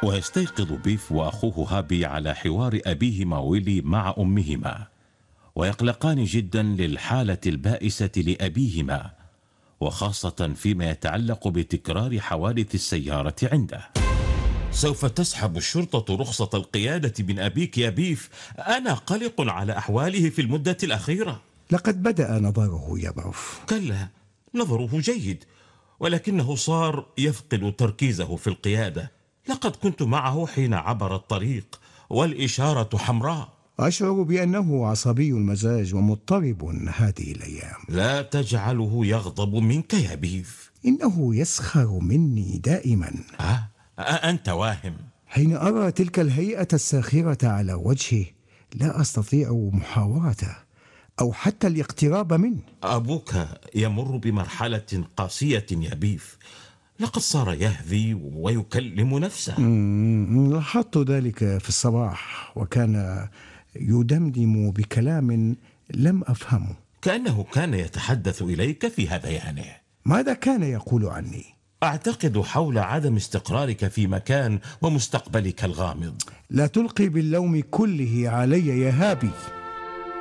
ويستيقظ بيف وأخوه هابي على حوار أبيهما ويلي مع أمهما، ويقلقان جدا للحالة البائسة لأبيهما، وخاصة فيما يتعلق بتكرار حوادث السيارة عنده. سوف تسحب الشرطة رخصة القيادة من أبيك يا بيف، أنا قلق على أحواله في المدة الأخيرة. لقد بدأ نظره يضعف. كلا، نظره جيد، ولكنه صار يفقد تركيزه في القيادة. لقد كنت معه حين عبر الطريق والإشارة حمراء. أشعر بأنه عصبي المزاج ومضطرب هذه الأيام. لا تجعله يغضب منك يا بيف. إنه يسخر مني دائما. أنت واهم. حين أرى تلك الهيئة الساخرة على وجهه لا أستطيع محاورته أو حتى الاقتراب منه. أبوك يمر بمرحلة قاسية يا بيف، لقد صار يهذي ويكلم نفسه. لاحظت ذلك في الصباح، وكان يدمدم بكلام لم أفهمه. كأنه كان يتحدث إليك في هذيانه. ماذا كان يقول عني؟ أعتقد حول عدم استقرارك في مكان ومستقبلك الغامض. لا تلقي باللوم كله علي يا هابي.